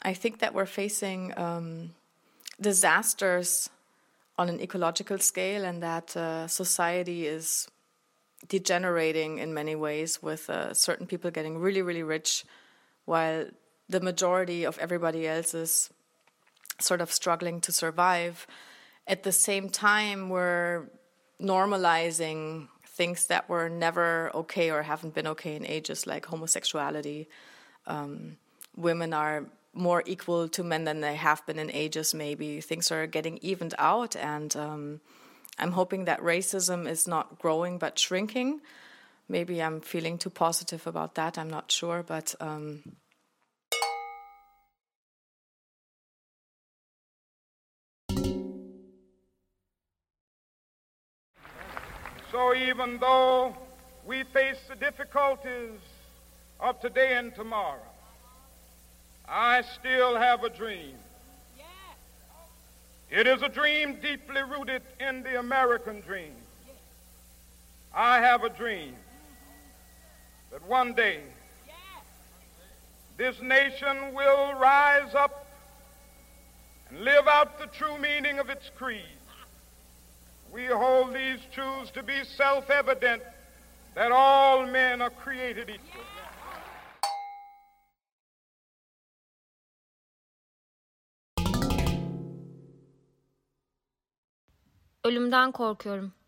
I think that we're facing disasters on an ecological scale, and that society is degenerating in many ways, with certain people getting really, really rich, while the majority of everybody else is sort of struggling to survive. At the same time, we're normalizing things that were never okay or haven't been okay in ages, like homosexuality. Women are more equal to men than they have been in ages, maybe. Things are getting evened out, and I'm hoping that racism is not growing but shrinking. Maybe I'm feeling too positive about that, I'm not sure, but... So even though we face the difficulties of today and tomorrow, I still have a dream. It is a dream deeply rooted in the American dream. I have a dream that one day this nation will rise up and live out the true meaning of its creed. We hold these truths to be self-evident, that all men are created equal. Ölümden korkuyorum.